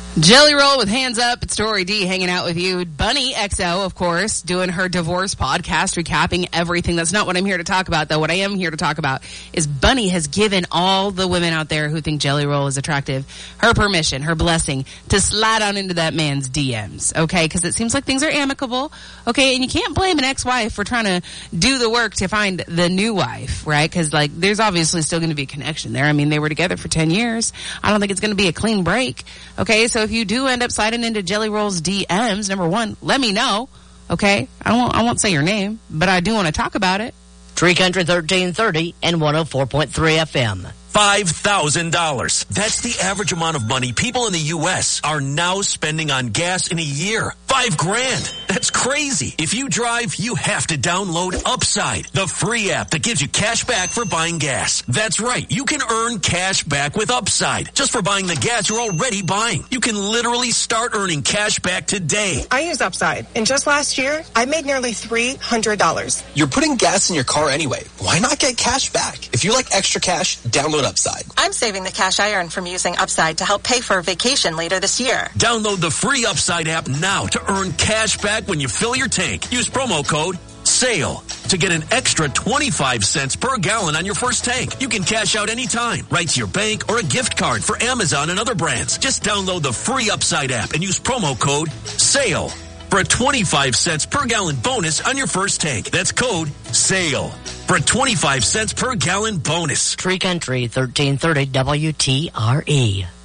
Jelly Roll with Hands Up. It's Tori D hanging out with you. Bunny XO, of course, doing her divorce podcast, recapping everything. That's not what I'm here to talk about, though. What I am here to talk about is Bunny has given all the women out there who think Jelly Roll is attractive her permission, her blessing to slide on into that man's DMs, okay? Because it seems like things are amicable, okay? And you can't blame an ex-wife for trying to do the work to find the new wife, right? Because, like, there's obviously still going to be a connection there. I mean, they were together for 10 years. I don't think it's going to be a clean break, okay? So if you do end up sliding into Jelly Roll's DMs, number one, let me know, okay? I won't say your name, but I do want to talk about it. Tree Country 1330 and 104.3 FM. $5,000. That's the average amount of money people in the U.S. are now spending on gas in a year. $5,000. That's crazy. If you drive, you have to download Upside, the free app that gives you cash back for buying gas. That's right. You can earn cash back with Upside just for buying the gas you're already buying. You can literally start earning cash back today. I use Upside, and just last year, I made nearly $300. You're putting gas in your car anyway. Why not get cash back? If you like extra cash, download Upside. I'm saving the cash I earn from using Upside to help pay for a vacation later this year. Download the free Upside app now to earn cash back when you fill your tank. Use promo code SALE to get an extra 25 cents per gallon on your first tank. You can cash out anytime, right to your bank or a gift card for Amazon and other brands. Just download the free Upside app and use promo code SALE for a 25 cents per gallon bonus on your first tank. That's code SALE for a 25 cents per gallon bonus. Tree Country 1330 WTRE.